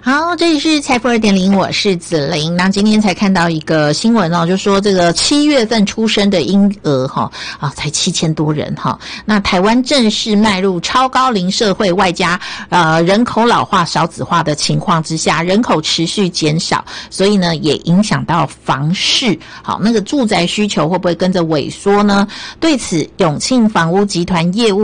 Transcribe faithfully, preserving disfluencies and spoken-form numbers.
好，这里是财富 二点零， 我是子琳。那今天才看到一个新闻哦，就说这个七月份出生的婴儿哈啊才七千多人哈。那台湾正式迈入超高龄社会，外加呃人口老化、少子化的情况之下，人口持续减少，所以呢也影响到房市。好，那个住宅需求会不会跟着萎缩呢？对此，永庆房屋集团业务